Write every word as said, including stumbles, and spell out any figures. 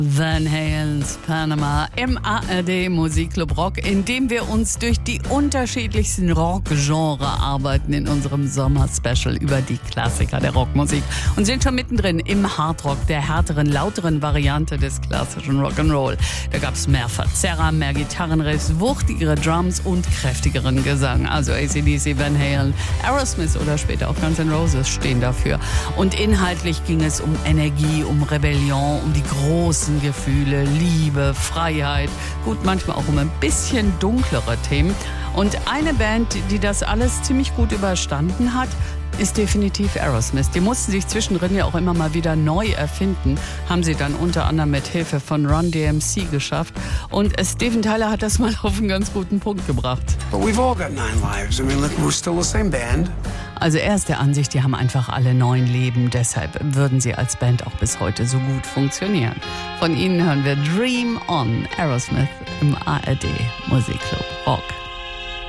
Van Halens Panama im A R D Musikclub Rock, in dem wir uns durch die unterschiedlichsten Rock-Genre arbeiten in unserem Sommer-Special über die Klassiker der Rockmusik und sind schon mittendrin im Hardrock, der härteren, lauteren Variante des klassischen Rock'n'Roll. Da gab es mehr Verzerrer, mehr Gitarrenriffs, wuchtigere Drums und kräftigeren Gesang. Also A C D C, Van Halen, Aerosmith oder später auch Guns N' Roses stehen dafür. Und inhaltlich ging es um Energie, um Rebellion, um die großen Gefühle, Liebe, Freiheit, gut, manchmal auch um ein bisschen dunklere Themen. Und eine Band, die das alles ziemlich gut überstanden hat, ist definitiv Aerosmith. Die mussten sich zwischendrin ja auch immer mal wieder neu erfinden, haben sie dann unter anderem mit Hilfe von Run D M C geschafft. Und Steven Tyler hat das mal auf einen ganz guten Punkt gebracht. But we've all got nine lives. I mean, look, we're still the same band. Also er ist der Ansicht, die haben einfach alle neun Leben. Deshalb würden sie als Band auch bis heute so gut funktionieren. Von ihnen hören wir Dream On, Aerosmith im A R D Musikclub Rock.